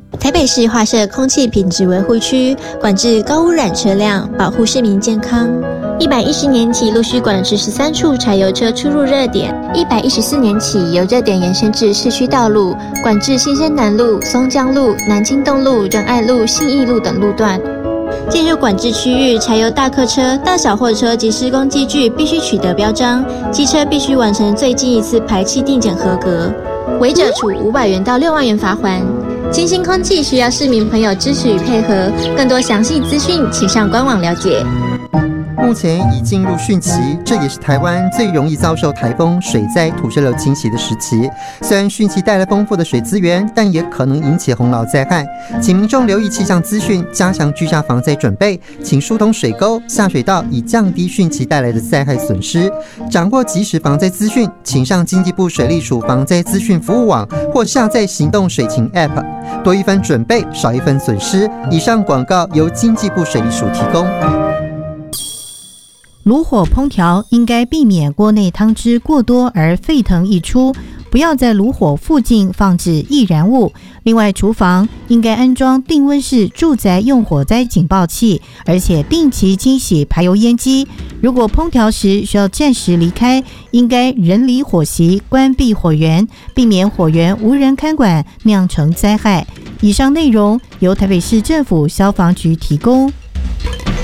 台北市划设空气品质维护区，管制高污染车辆，保护市民健康。110年起陆续管制13处柴油车出入热点，114年起由热点延伸至市区道路，管制新生南路、松江路、南京东路、仁爱路、信义路等路段。进入管制区域，柴油大客车、大小货车及施工机具必须取得标章，机车必须完成最近一次排气定检合格，违者处500元到6万元罚锾。清新空气需要市民朋友支持与配合，更多详细资讯请上官网了解。 目前已进入汛期，这也是台湾最容易遭受台风、水灾、土石流侵袭的时期。虽然汛期带来丰富的水资源，但也可能引起洪涝灾害。请民众留意气象资讯，加强居家防灾准备，请疏通水沟、下水道，以降低汛期带来的灾害损失。掌握即时防灾资讯，请上经济部水利署防灾资讯服务网或下载行动水情 App。多一分准备，少一分损失。以上广告由经济部水利署提供。 炉火烹调应该避免锅内汤汁过多而沸腾溢出，不要在炉火附近放置易燃物。另外，厨房应该安装定温式住宅用火灾警报器，而且定期清洗排油烟机。如果烹调时需要暂时离开，应该人离火席，关闭火源，避免火源无人看管酿成灾害。以上内容由台北市政府消防局提供。